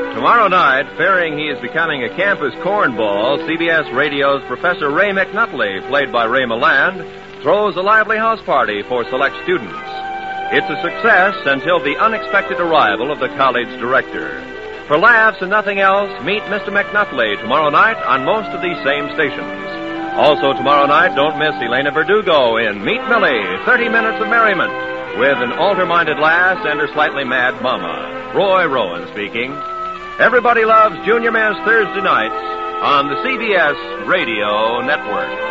Tomorrow night, fearing he is becoming a campus cornball, CBS Radio's Professor Ray McNutley, played by Ray Milland, throws a lively house party for select students. It's a success until the unexpected arrival of the college director. For laughs and nothing else, meet Mr. McNutley tomorrow night on most of these same stations. Also tomorrow night, don't miss Elena Verdugo in Meet Millie, 30 Minutes of Merriment, with an altar-minded lass and her slightly mad mama. Roy Rowan speaking. Everybody loves Junior Miss Thursday nights on the CBS Radio Network.